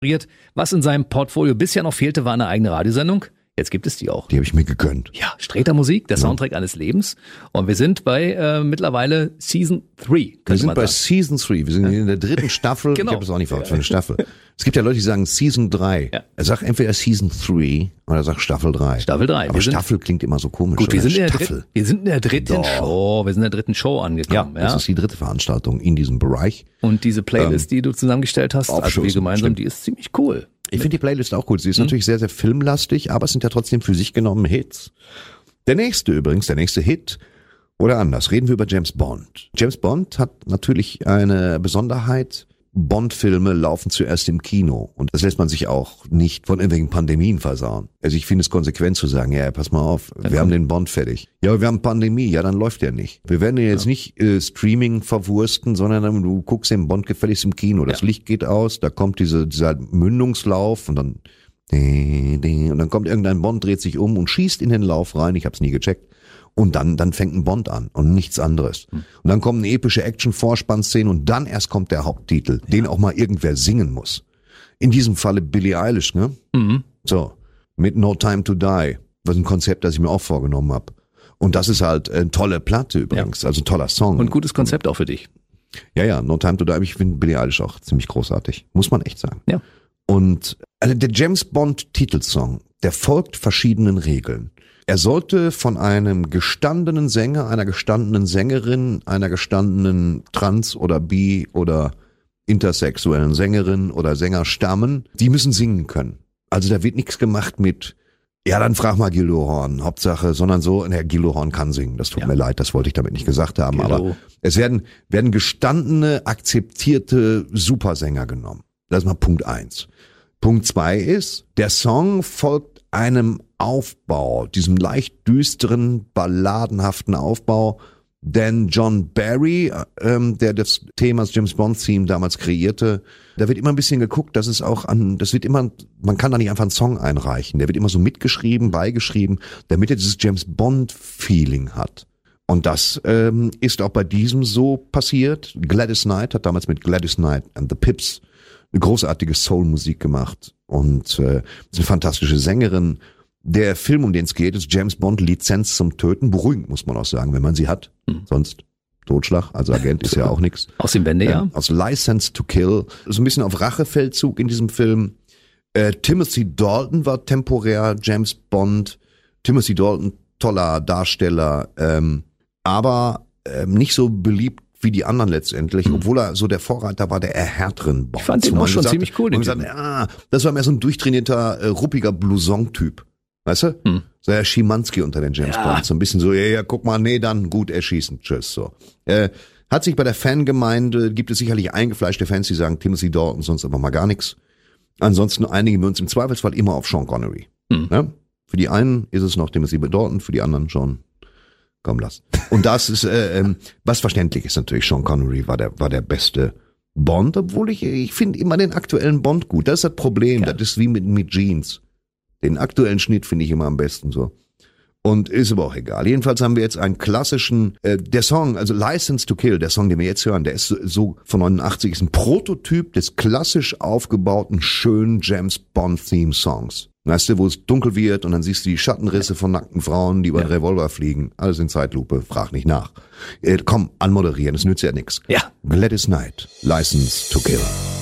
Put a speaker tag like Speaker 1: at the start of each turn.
Speaker 1: Was in seinem Portfolio bisher noch fehlte, war eine eigene Radiosendung. Jetzt gibt es die auch.
Speaker 2: Die habe ich mir gegönnt.
Speaker 1: Ja, Sträter Musik, der Soundtrack eines Lebens. Und wir sind bei mittlerweile Season 3.
Speaker 2: Wir sind bei Season 3. Wir sind in der 3. Staffel.
Speaker 1: Genau.
Speaker 2: Ich habe das auch nicht verfolgt für eine Staffel. Es gibt ja Leute, die sagen Season 3.
Speaker 1: Ja.
Speaker 2: Er sagt entweder Season 3 oder er sagt Staffel 3.
Speaker 1: Staffel 3.
Speaker 2: Aber Staffel klingt immer so komisch.
Speaker 1: Gut, wir sind in der dritten
Speaker 2: Doch.
Speaker 1: Show. Wir sind in der dritten Show angekommen.
Speaker 2: Das ist die 3. Veranstaltung in diesem Bereich.
Speaker 1: Und diese Playlist, die du zusammengestellt hast, also wir gemeinsam,
Speaker 2: stimmt.
Speaker 1: die ist ziemlich cool.
Speaker 2: Ich finde die Playlist auch gut. Sie ist natürlich sehr, sehr filmlastig, aber es sind ja trotzdem für sich genommen Hits. Der nächste Hit, oder anders, reden wir über James Bond. James Bond hat natürlich eine Besonderheit. Bond-Filme laufen zuerst im Kino. Und das lässt man sich auch nicht von irgendwelchen Pandemien versauen. Also ich finde es konsequent zu sagen, ja, pass mal auf, wir haben den Bond fertig. Ja, wir haben Pandemie, ja, dann läuft der nicht. Wir werden den jetzt nicht Streaming verwursten, sondern du guckst den Bond gefälligst im Kino. Das Licht geht aus, da kommt dieser Mündungslauf und dann kommt irgendein Bond, dreht sich um und schießt in den Lauf rein. Ich habe es nie gecheckt. Und dann fängt ein Bond an und nichts anderes. Und dann kommt eine epische Action-Vorspannszene und dann erst kommt der Haupttitel, den auch mal irgendwer singen muss. In diesem Falle Billie Eilish, ne?
Speaker 1: Mhm.
Speaker 2: So, mit No Time to Die, was ein Konzept, das ich mir auch vorgenommen habe. Und das ist halt eine tolle Platte übrigens, also ein toller Song.
Speaker 1: Und gutes Konzept auch für dich.
Speaker 2: Ja, No Time to Die, ich finde Billie Eilish auch ziemlich großartig, muss man echt sagen.
Speaker 1: Ja.
Speaker 2: Und also der James Bond Titelsong, der folgt verschiedenen Regeln. Er sollte von einem gestandenen Sänger, einer gestandenen Sängerin, einer gestandenen trans- oder bi- oder intersexuellen Sängerin oder Sänger stammen. Die müssen singen können. Also da wird nichts gemacht mit, ja, dann frag mal Gildo Horn, Hauptsache, sondern so, Gildo Horn kann singen. Das tut mir leid, das wollte ich damit nicht gesagt haben.
Speaker 1: Gildo.
Speaker 2: Aber es werden gestandene, akzeptierte Supersänger genommen. Das ist mal Punkt 1. Punkt 2 ist, der Song folgt einem Aufbau, diesem leicht düsteren, balladenhaften Aufbau, denn John Barry, der das Thema, das James Bond Theme damals kreierte, da wird immer ein bisschen geguckt, dass es auch man kann da nicht einfach einen Song einreichen, der wird immer so mitgeschrieben, beigeschrieben, damit er dieses James Bond Feeling hat. Und das ist auch bei diesem so passiert. Gladys Knight hat damals mit Gladys Knight and the Pips eine großartige Soul-Musik gemacht und ist eine fantastische Sängerin. Der Film, um den es geht, ist James Bond Lizenz zum Töten. Beruhigend, muss man auch sagen, wenn man sie hat. Sonst Totschlag, also Agent ist ja auch nichts.
Speaker 1: Aus dem Bände, ja.
Speaker 2: Aus License to Kill. So ein bisschen auf Rachefeldzug in diesem Film. Timothy Dalton war temporär James Bond. Timothy Dalton, toller Darsteller, aber nicht so beliebt wie die anderen letztendlich, obwohl er so der Vorreiter war der härteren Bonds.
Speaker 1: Ich fand den auch schon ziemlich cool.
Speaker 2: Und gesagt, das war mehr so ein durchtrainierter, ruppiger Blouson-Typ. Weißt du? So der Schimanski unter den James Bonds. So ein bisschen so, ja, guck mal, nee, dann gut erschießen, tschüss, so. Hat sich bei der Fangemeinde, gibt es sicherlich eingefleischte Fans, die sagen Timothy Dalton, sonst aber mal gar nichts. Ansonsten einigen wir uns im Zweifelsfall immer auf Sean Connery. Ja? Für die einen ist es noch Timothy Dalton, für die anderen schon komm, lass. Und das ist, was verständlich ist natürlich, Sean Connery war der beste Bond, obwohl ich finde immer den aktuellen Bond gut. Das ist das Problem, das ist wie mit Jeans. Den aktuellen Schnitt finde ich immer am besten so. Und ist aber auch egal. Jedenfalls haben wir jetzt einen klassischen, der Song, also License to Kill, der Song, den wir jetzt hören, der ist so von 89, ist ein Prototyp des klassisch aufgebauten, schönen James Bond Theme Songs. Weißt du, wo es dunkel wird und dann siehst du die Schattenrisse von nackten Frauen, die über den Revolver fliegen. Alles in Zeitlupe, frag nicht nach. Komm, anmoderieren, das nützt ja nix.
Speaker 1: Ja.
Speaker 2: Gladys Knight, License to Kill.